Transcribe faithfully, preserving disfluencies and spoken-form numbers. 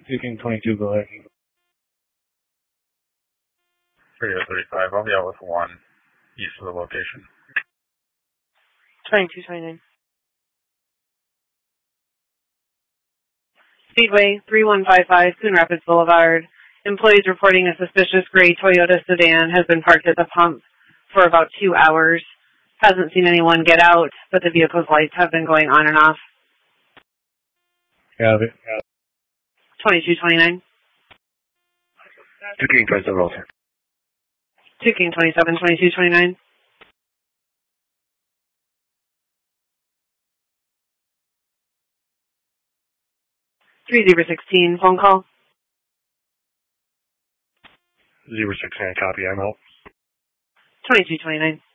two King twenty-two, go ahead. Radio thirty-five, I'll be out with one east of the location. twenty-two twenty-nine. Speedway, three one five five, Coon Rapids Boulevard. Employees reporting a suspicious gray Toyota sedan has been parked at the pump for about two hours. Hasn't seen anyone get out, but the vehicle's lights have been going on and off. Got it. twenty-two twenty-nine. two King twenty-seven also. two King twenty-seven, twenty-two twenty-nine. three zero sixteen, phone call. zero six nine, copy, I'm out. twenty-two twenty-nine.